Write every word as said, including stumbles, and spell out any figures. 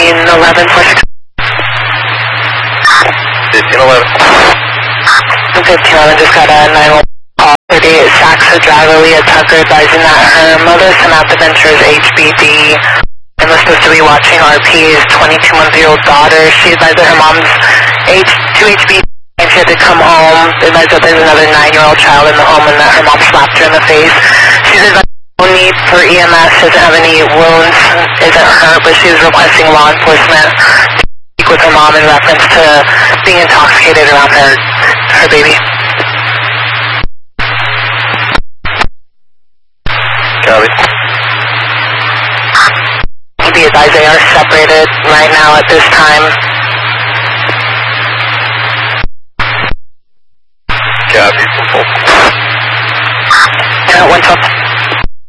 fifteen eleven four six. fifteen eleven. fifteen eleven just got a nine one one call. thirty-eight Saxa driver Leah Tucker advising that her mother Samantha Venture's H B D and was supposed to be watching R P's twenty-two month-old daughter. She advised that her mom's H two H B D and she had to come home. Advised that there's another nine-year-old child in the home and that her mom slapped her in the face. She's advised no need for E M S, doesn't have any wounds, isn't hurt, but she's requesting law enforcement to speak with her mom in reference to being intoxicated around her, her baby. Copy. Be advised they are separated right now at this time. Copy. And at one twelve.